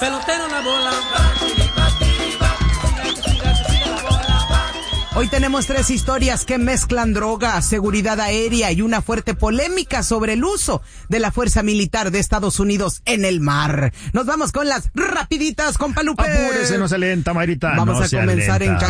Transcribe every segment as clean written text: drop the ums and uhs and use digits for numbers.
pelotero la bola. Hoy tenemos 3 historias que mezclan droga, seguridad aérea y una fuerte polémica sobre el uso de la fuerza militar de Estados Unidos en el mar. Nos vamos con las rapiditas, compa Lupe. Apúrese, no se lenta, Marita. Vamos no a comenzar en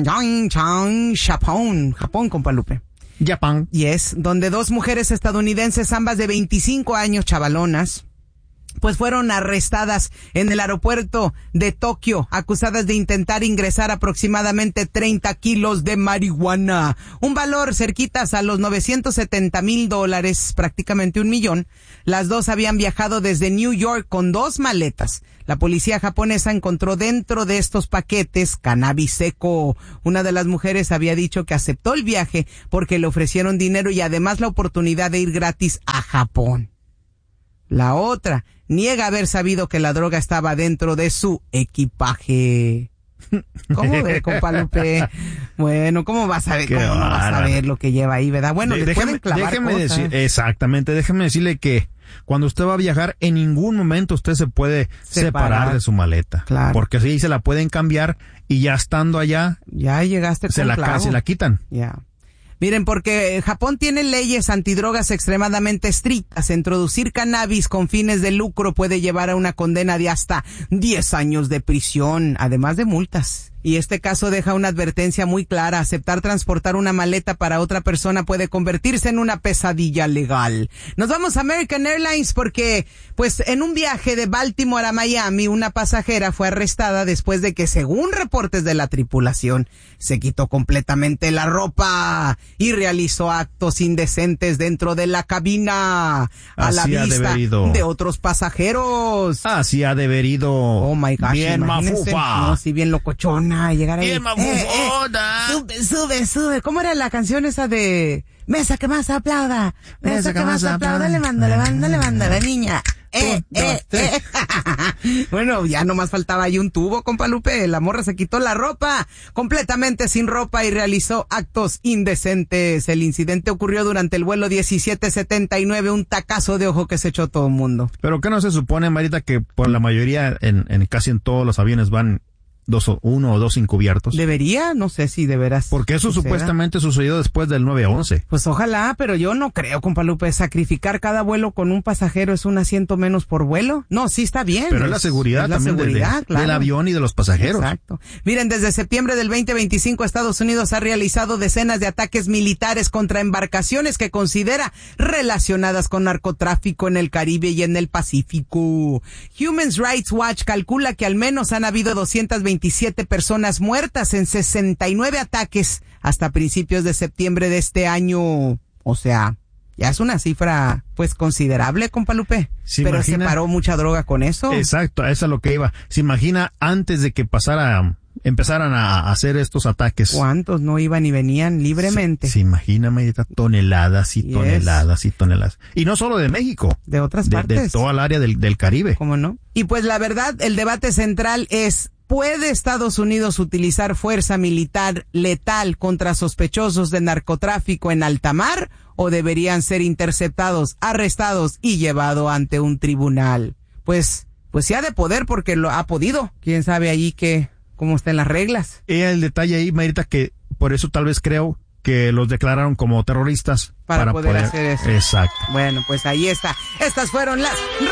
Japón, compa Lupe. Japón. Yes, donde 2 mujeres estadounidenses, ambas de 25 años, chavalonas, pues fueron arrestadas en el aeropuerto de Tokio, acusadas de intentar ingresar aproximadamente 30 kilos de marihuana, un valor cerquitas a los $970,000, prácticamente $1 millón. Las 2 habían viajado desde New York con 2 maletas. La policía japonesa encontró dentro de estos paquetes cannabis seco. Una de las mujeres había dicho que aceptó el viaje porque le ofrecieron dinero y además la oportunidad de ir gratis a Japón. La otra niega haber sabido que la droga estaba dentro de su equipaje. ¿Cómo ve, compa Lupe? Bueno, ¿cómo vas a ver? ¿Cómo no vas a ver lo que lleva ahí, verdad? Bueno, le pueden clavar cosas. Déjeme decirle que cuando usted va a viajar, en ningún momento usted se puede separar de su maleta. Claro. Porque así se la pueden cambiar y ya estando allá, ya llegaste con clavo. Se la quitan. Ya. Miren, porque Japón tiene leyes antidrogas extremadamente estrictas. Introducir cannabis con fines de lucro puede llevar a una condena de hasta 10 años de prisión, además de multas. Y este caso deja una advertencia muy clara. Aceptar transportar una maleta para otra persona puede convertirse en una pesadilla legal. Nos vamos a American Airlines porque, pues, en un viaje de Baltimore a Miami, una pasajera fue arrestada después de que, según reportes de la tripulación, se quitó completamente la ropa y realizó actos indecentes dentro de la cabina a la vista de otros pasajeros. Así ha de haber ido. Oh my gosh, bien mafufa. No, sí, bien locochona. Llegar ahí. Bien mafufona. Sube. ¿Cómo era la canción esa de Mesa que más aplauda? Mesa que más aplauda. Le manda la niña. Bueno, ya nomás faltaba ahí un tubo, compa Lupe. La morra se quitó la ropa, completamente sin ropa, y realizó actos indecentes. El incidente ocurrió durante el vuelo 1779, un tacazo de ojo que se echó todo el mundo. Pero ¿qué no se supone, Marita, que por la mayoría, casi en todos los aviones van uno o dos encubiertos? ¿Debería? No sé si de veras. Porque eso supuestamente sucedió después del 9/11. Pues ojalá, pero yo no creo, compa Lupe. Sacrificar cada vuelo con un pasajero es un asiento menos por vuelo. No, sí está bien. Pero es la seguridad también claro, del avión y de los pasajeros. Exacto. Miren, desde septiembre del 2025 Estados Unidos ha realizado decenas de ataques militares contra embarcaciones que considera relacionadas con narcotráfico en el Caribe y en el Pacífico. Human Rights Watch calcula que al menos han habido 227 personas muertas en 69 ataques hasta principios de septiembre de este año. O sea, ya es una cifra, pues, considerable, compa Lupe. Pero se paró mucha droga con eso. Exacto, eso es lo que iba. Se imagina antes de que empezaran a hacer estos ataques. ¿Cuántos no iban y venían libremente? Se imagina, Marita, toneladas y toneladas y toneladas. Y no solo de México. De otras partes. De toda el área del Caribe. ¿Cómo no? Y pues la verdad, el debate central es: ¿puede Estados Unidos utilizar fuerza militar letal contra sospechosos de narcotráfico en alta mar, o deberían ser interceptados, arrestados y llevados ante un tribunal? Pues sí ha de poder, porque lo ha podido. ¿Quién sabe ahí cómo están las reglas? Y el detalle ahí, Marita, que por eso tal vez creo que los declararon como terroristas. Para poder hacer eso. Exacto. Bueno, pues ahí está. Estas fueron las